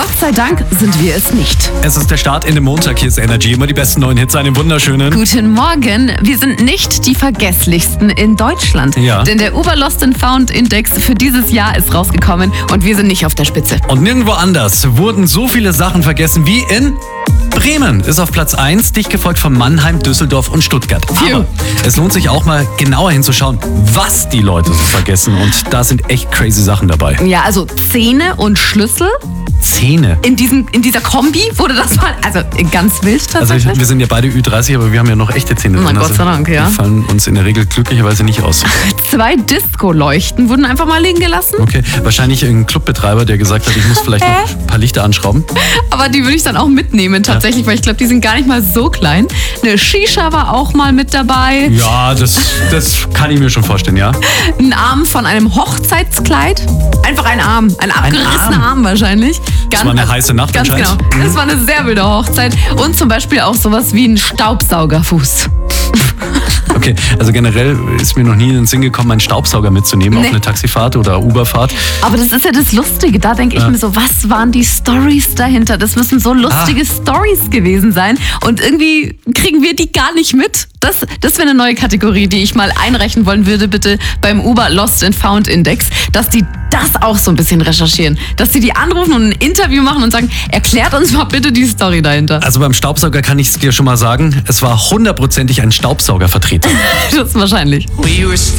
Gott sei Dank sind wir es nicht. Es ist der Start in den Montag. Hier ist Energy. Immer die besten neuen Hits. Einen wunderschönen. Guten Morgen. Wir sind nicht die vergesslichsten in Deutschland. Ja. Denn der Uber Lost and Found Index für dieses Jahr ist rausgekommen und wir sind nicht auf der Spitze. Und nirgendwo anders wurden so viele Sachen vergessen wie in Bremen. Ist auf Platz 1, dicht gefolgt von Mannheim, Düsseldorf und Stuttgart. Aber es lohnt sich auch mal genauer hinzuschauen, was die Leute so vergessen. Und da sind echt crazy Sachen dabei. Ja, also Zähne und Schlüssel. Zähne. In dieser Kombi wurde das mal, also ganz wild Also tatsächlich. wir sind ja beide Ü30, aber wir haben ja noch echte Zähne Na drin. Gott sei Dank, ja. Die fallen uns in der Regel glücklicherweise nicht aus. 2 Disco-Leuchten wurden einfach mal liegen gelassen. Okay, wahrscheinlich ein Clubbetreiber, der gesagt hat, ich muss vielleicht noch ein paar Lichter anschrauben. Aber die würde ich dann auch mitnehmen tatsächlich, weil ich glaube, die sind gar nicht mal so klein. Eine Shisha war auch mal mit dabei. Ja, das kann ich mir schon vorstellen, ja. Ein Arm von einem Hochzeitskleid. Einfach ein Arm. Ein abgerissener Arm wahrscheinlich. Das war eine heiße Nacht Ganz genau. anscheinend. Das war eine sehr wilde Hochzeit. Und zum Beispiel auch sowas wie ein Staubsaugerfuß. Okay, also generell ist mir noch nie in den Sinn gekommen, einen Staubsauger mitzunehmen auf eine Taxifahrt oder Uberfahrt. Aber das ist ja das Lustige. Da denke ich mir so, was waren die Stories dahinter? Das müssen so lustige Stories gewesen sein. Und irgendwie kriegen wir die gar nicht mit. Das wäre eine neue Kategorie, die ich mal einreichen wollen würde, bitte beim Uber Lost and Found Index, dass die das auch so ein bisschen recherchieren. Dass sie die anrufen und ein Interview machen und sagen, erklärt uns mal bitte die Story dahinter. Also beim Staubsauger kann ich es dir schon mal sagen, es war 100%ig ein Staubsaugervertreter. Das ist wahrscheinlich.